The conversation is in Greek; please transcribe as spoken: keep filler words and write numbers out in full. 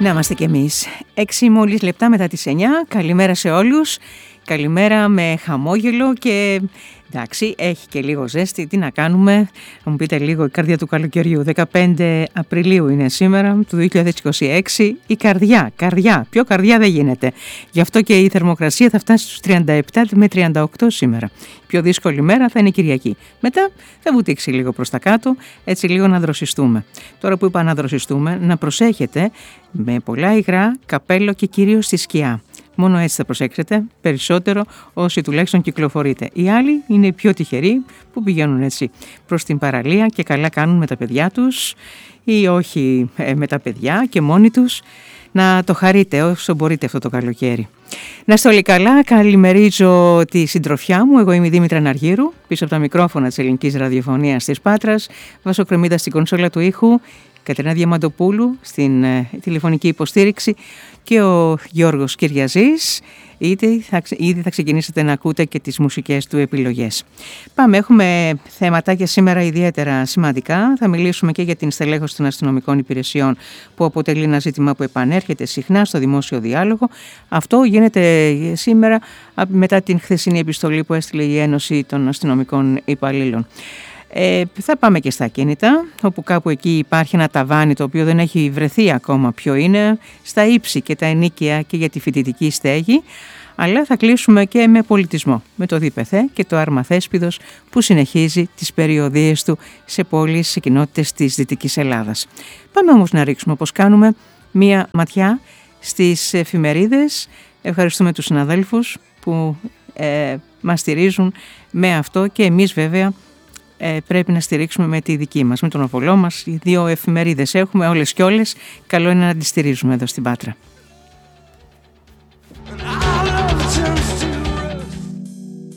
Να είμαστε κι εμείς. Έξι μόλις λεπτά μετά τις εννιά. Καλημέρα σε όλους. Καλημέρα με χαμόγελο και εντάξει, έχει και λίγο ζέστη. Τι να κάνουμε, θα μου πείτε λίγο η καρδιά του καλοκαιριού. δεκαπέντε Απριλίου είναι σήμερα, του δύο χιλιάδες είκοσι έξι. Η καρδιά, καρδιά, πιο καρδιά δεν γίνεται. Γι' αυτό και η θερμοκρασία θα φτάσει στους τριάντα επτά με τριάντα οκτώ σήμερα. Η πιο δύσκολη μέρα θα είναι η Κυριακή. Μετά θα βουτήξει λίγο προς τα κάτω, έτσι λίγο να δροσιστούμε. Τώρα που είπα να δροσιστούμε, να προσέχετε με πολλά υγρά, καπέλο και κυρίως στη σκιά. Μόνο έτσι θα προσέξετε, περισσότερο όσοι τουλάχιστον κυκλοφορείτε. Οι άλλοι είναι οι πιο τυχεροί που πηγαίνουν έτσι προς την παραλία και καλά κάνουν με τα παιδιά τους ή όχι ε, με τα παιδιά και μόνοι τους. Να το χαρείτε όσο μπορείτε αυτό το καλοκαίρι. Να είστε όλοι καλά, καλημερίζω τη συντροφιά μου. Εγώ είμαι η Δήμητρα Ναργύρου, πίσω από τα μικρόφωνα της Ελληνικής Ραδιοφωνίας της Πάτρας, Βάσο Κρεμμύδα στην κονσόλα του ήχου, Κατερίνα Διαμαντοπούλου στην ε, τηλεφωνική υποστήριξη και ο Γιώργος Κυριαζής. Ήδη θα, ήδη θα ξεκινήσετε να ακούτε και τις μουσικές του επιλογές. Πάμε, έχουμε θεματάκια σήμερα ιδιαίτερα σημαντικά. Θα μιλήσουμε και για την στελέχωση των αστυνομικών υπηρεσιών που αποτελεί ένα ζήτημα που επανέρχεται συχνά στο δημόσιο διάλογο. Αυτό γίνεται σήμερα μετά την χθεσινή επιστολή που έστειλε η Ένωση των Αστυνομικών Υπαλλήλων. Ε, θα πάμε και στα ακίνητα, όπου κάπου εκεί υπάρχει ένα ταβάνι το οποίο δεν έχει βρεθεί ακόμα ποιο είναι, στα ύψη και τα ενοίκια και για τη φοιτητική στέγη, αλλά θα κλείσουμε και με πολιτισμό, με το ΔΠΘ και το Άρμα Θέσπιδος που συνεχίζει τις περιοδίες του σε πόλεις, σε κοινότητες της Δυτικής Ελλάδας. Πάμε όμως να ρίξουμε, όπως κάνουμε, μία ματιά στις εφημερίδες. Ευχαριστούμε τους συναδέλφους που ε, μας στηρίζουν με αυτό και εμείς βέβαια Ε, πρέπει να στηρίξουμε με τη δική μας, με τον οβολό μας. Οι δύο εφημερίδες έχουμε όλες και όλες. Καλό είναι να τις στηρίζουμε εδώ στην Πάτρα.